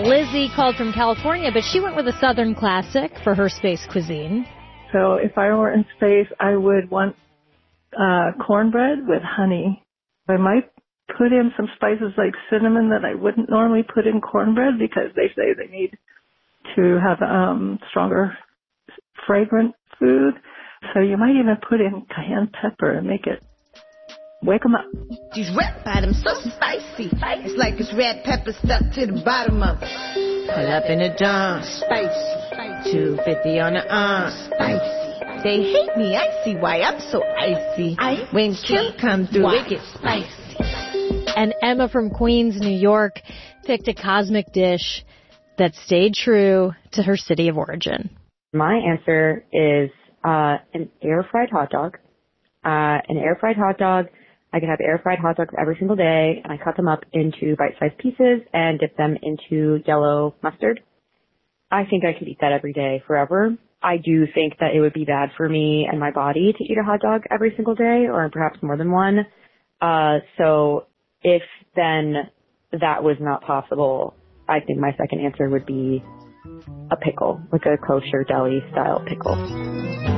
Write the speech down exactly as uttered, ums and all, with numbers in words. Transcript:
Lizzie called from California, but she went with a Southern classic for her space cuisine. So if I were in space, I would want uh, cornbread with honey. I might put in some spices like cinnamon that I wouldn't normally put in cornbread because they say they need to have um, stronger, fragrant food. So you might even put in cayenne pepper and make it wake them up. These red bottoms so spicy. It's like it's red pepper stuck to the bottom of it. Pull up in a John. Spicy. two fifty on the arm. Spicy. They hate me. I see why I'm so icy. I when Kim comes through, it gets spicy. And Emma from Queens, New York, picked a cosmic dish that stayed true to her city of origin. My answer is uh, an air-fried hot dog. Uh, an air-fried hot dog. I can have air-fried hot dogs every single day, and I cut them up into bite-sized pieces and dip them into yellow mustard. I think I could eat that every day forever. I do think that it would be bad for me and my body to eat a hot dog every single day, or perhaps more than one. Uh, so if then that was not possible, I think my second answer would be a pickle, like a kosher deli-style pickle.